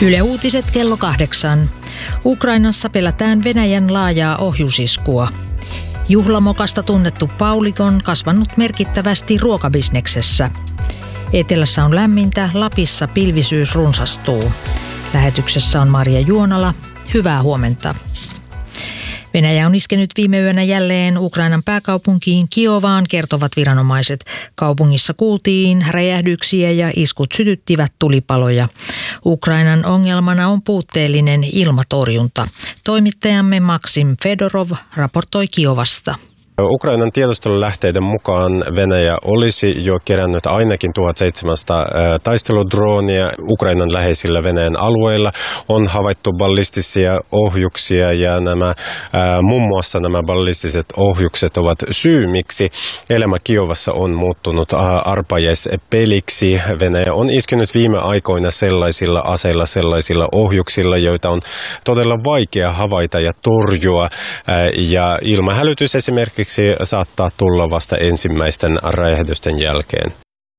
Yle Uutiset kello 8. Ukrainassa pelätään Venäjän laajaa ohjusiskua. Juhlamokasta tunnettu Paulig on kasvanut merkittävästi ruokabisneksessä. Etelässä on lämmintä, Lapissa pilvisyys runsastuu. Lähetyksessä on Maria Juonala. Hyvää huomenta. Venäjä on iskenyt viime yönä jälleen Ukrainan pääkaupunkiin Kiovaan, kertovat viranomaiset. Kaupungissa kuultiin räjähdyksiä ja iskut sytyttivät tulipaloja. Ukrainan ongelmana on puutteellinen ilmatorjunta. Toimittajamme Maksim Fedorov raportoi Kiovasta. Ukrainan tiedustelulähteiden mukaan Venäjä olisi jo kerännyt ainakin 1700 taisteludroonia Ukrainan läheisillä Venäjän alueilla. On havaittu ballistisia ohjuksia ja muun muassa nämä ballistiset ohjukset ovat syy, miksi elämä Kiovassa on muuttunut arpajaispeliksi. Venäjä on iskenyt viime aikoina sellaisilla aseilla, sellaisilla ohjuksilla, joita on todella vaikea havaita ja torjua. Ja ilmahälytys esimerkiksi saattaa tulla vasta ensimmäisten räjähdysten jälkeen.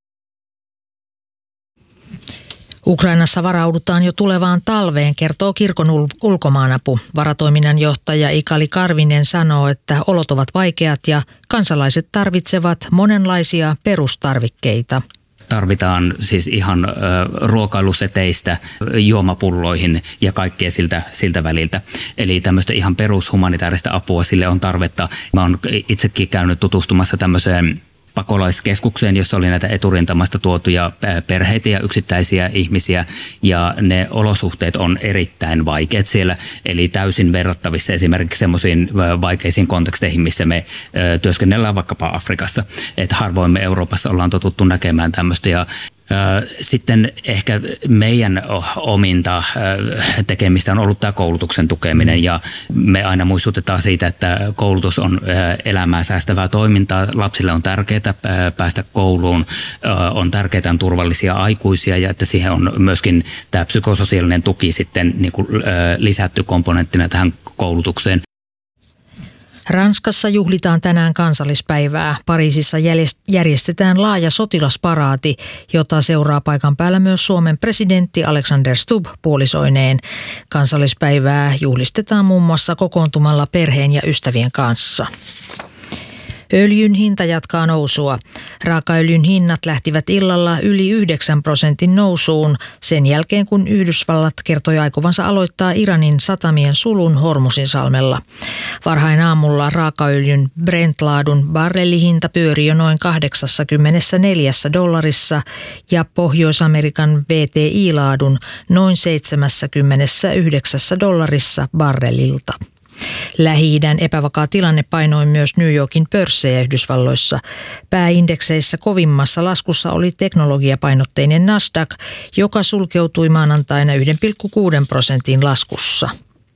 Ukrainassa varaudutaan jo tulevaan talveen, kertoo kirkon ulkomaanapu. Varatoiminnan johtaja Ikali Karvinen sanoo, että olot ovat vaikeat ja kansalaiset tarvitsevat monenlaisia perustarvikkeita. Tarvitaan siis ihan ruokailuseteistä juomapulloihin ja kaikkea siltä väliltä. Eli tämmöistä ihan perushumanitaarista apua sille on tarvetta. Mä oon itsekin käynyt tutustumassa tämmöiseen pakolaiskeskukseen, jossa oli näitä eturintamasta tuotuja perheitä ja yksittäisiä ihmisiä, ja ne olosuhteet on erittäin vaikeat siellä, eli täysin verrattavissa esimerkiksi semmoisiin vaikeisiin konteksteihin, missä me työskennellään vaikkapa Afrikassa. Että harvoin me Euroopassa ollaan totuttu näkemään tämmöistä, ja sitten ehkä meidän ominta tekemistä on ollut tämä koulutuksen tukeminen, ja me aina muistutetaan siitä, että koulutus on elämää säästävää toimintaa. Lapsille on tärkeää päästä kouluun, on tärkeää turvallisia aikuisia, ja että siihen on myöskin tämä psykososiaalinen tuki sitten niin kuin lisätty komponenttina tähän koulutukseen. Ranskassa juhlitaan tänään kansallispäivää. Pariisissa järjestetään laaja sotilasparaati, jota seuraa paikan päällä myös Suomen presidentti Alexander Stubb puolisoineen. Kansallispäivää juhlistetaan muun muassa kokoontumalla perheen ja ystävien kanssa. Öljyn hinta jatkaa nousua. Raakaöljyn hinnat lähtivät illalla yli 9% nousuun sen jälkeen, kun Yhdysvallat kertoi aikovansa aloittaa Iranin satamien sulun Hormuzinsalmella. Varhain aamulla raakaöljyn Brent-laadun barrelihinta pyöri jo noin $84 ja Pohjois-Amerikan WTI-laadun noin $79 barrelilta. Lähi-idän epävakaa tilanne painoi myös New Yorkin pörssejä Yhdysvalloissa. Pääindekseissä kovimmassa laskussa oli teknologiapainotteinen Nasdaq, joka sulkeutui maanantaina 1,6% laskussa.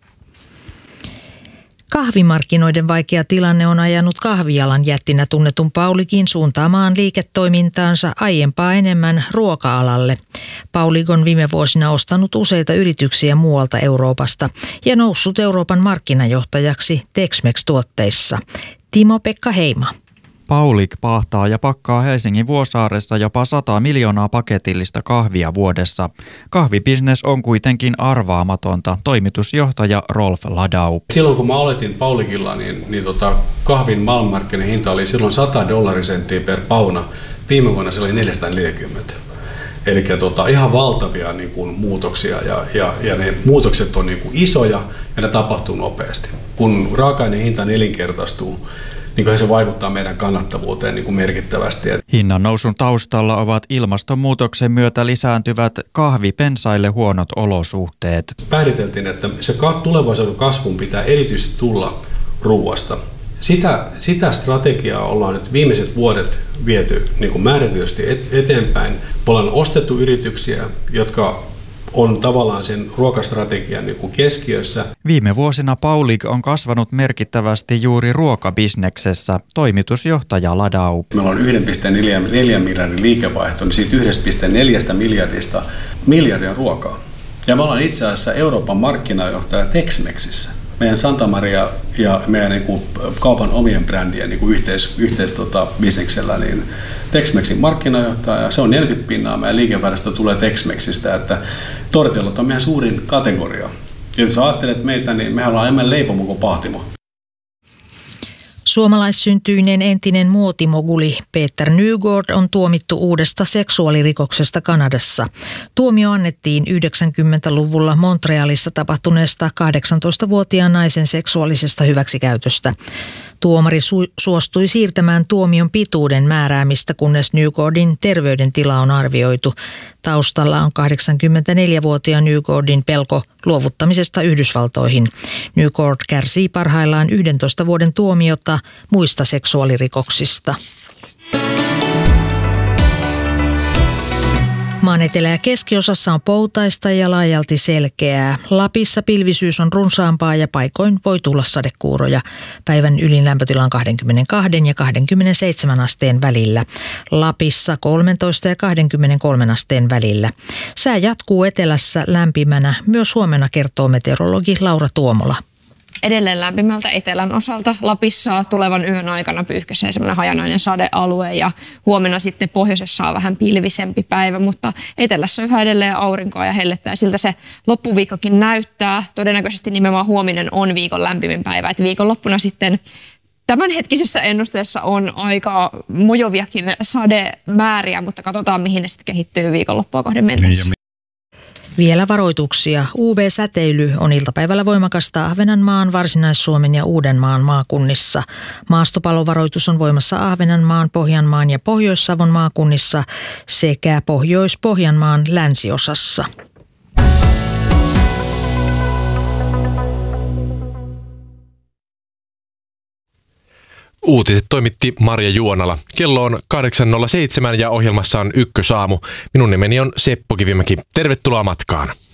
Kahvimarkkinoiden vaikea tilanne on ajanut kahvialan jättinä tunnetun Pauligin suuntaamaan liiketoimintaansa aiempaa enemmän ruoka-alalle. Paulig on viime vuosina ostanut useita yrityksiä muualta Euroopasta ja noussut Euroopan markkinajohtajaksi Tex-Mex-tuotteissa. Timo-Pekka Heima. Paulig pahtaa ja pakkaa Helsingin Vuosaaressa jopa 100 miljoonaa paketillista kahvia vuodessa. Kahvibisnes on kuitenkin arvaamatonta, toimitusjohtaja Rolf Ladau. Silloin kun mä aloitin Pauligilla, niin kahvin maailmanmarkkinen hinta oli silloin $100 per pauna. Viime vuonna se oli 440. Eli ihan valtavia niin kuin, muutoksia ja ne muutokset on niin kuin, isoja ja ne tapahtuu nopeasti. Kun raaka-aineen hinta nelinkertaistuu, niin se vaikuttaa meidän kannattavuuteen niin kuin merkittävästi. Hinnan nousun taustalla ovat ilmastonmuutoksen myötä lisääntyvät kahvipensaille huonot olosuhteet. Pääteltiin, että se tulevaisuuden kasvun pitää erityisesti tulla ruuasta. Sitä strategiaa ollaan nyt viimeiset vuodet viety niin kuin määrätysti eteenpäin. Me ollaan ostettu yrityksiä, jotka on tavallaan sen ruokastrategian niin kuin keskiössä. Viime vuosina Paulig on kasvanut merkittävästi juuri ruokabisneksessä, toimitusjohtaja Ladau. Meillä on 1,4 miljardin liikevaihto, niin siitä 1,4 miljardia ruokaa. Ja me ollaan itse asiassa Euroopan markkinajohtaja Tex-Mexissä. meidän Santa Maria ja meidän niin kuin kaupan omien brändien niin kuin bisneksellä niin Tex-Mexin markkinajohtaja. Se on 40% meidän liikevaihdasta tulee Tex-Mexistä, että tortillat on meidän suurin kategoria. Ja jos ajattelet meitä, niin mehän ollaan enemmän leipomo kuin pahtimo. Suomalaissyntyinen entinen muotimoguli Peter Nygård on tuomittu uudesta seksuaalirikoksesta Kanadassa. Tuomio annettiin 90-luvulla Montrealissa tapahtuneesta 18-vuotiaan naisen seksuaalisesta hyväksikäytöstä. Tuomari suostui siirtämään tuomion pituuden määräämistä, kunnes Nygårdin terveydentila on arvioitu. Taustalla on 84-vuotiaan Nygårdin pelko luovuttamisesta Yhdysvaltoihin. Nygård kärsii parhaillaan 11 vuoden tuomiota muista seksuaalirikoksista. Maan etelä- ja keskiosassa on poutaista ja laajalti selkeää. Lapissa pilvisyys on runsaampaa ja paikoin voi tulla sadekuuroja. Päivän ylin lämpötila on 22 ja 27 asteen välillä. Lapissa 13 ja 23 asteen välillä. Sää jatkuu etelässä lämpimänä. Myös huomenna kertoo meteorologi Laura Tuomola. Edelleen lämpimältä etelän osalta Lapissa tulevan yön aikana pyyhkäisee semmoinen hajanainen sadealue ja huomenna sitten pohjoisessa on vähän pilvisempi päivä, mutta etelässä yhä edelleen aurinkoa ja hellettä ja siltä se loppuviikkokin näyttää. Todennäköisesti nimenomaan huominen on viikon lämpimin päivä, että viikonloppuna sitten tämänhetkisessä ennusteessa on aika mojoviakin sademääriä, mutta katsotaan mihin ne sitten kehittyy viikonloppua kohden mentäessä. Vielä varoituksia. UV-säteily on iltapäivällä voimakasta Ahvenanmaan, Varsinais-Suomen ja Uudenmaan maakunnissa. Maastopalovaroitus on voimassa Ahvenanmaan, Pohjanmaan ja Pohjois-Savon maakunnissa sekä Pohjois-Pohjanmaan länsiosassa. Uutiset toimitti Marja Juonala. Kello on 8.07 ja ohjelmassa on Ykkösaamu. Minun nimeni on Seppo Kivimäki. Tervetuloa matkaan.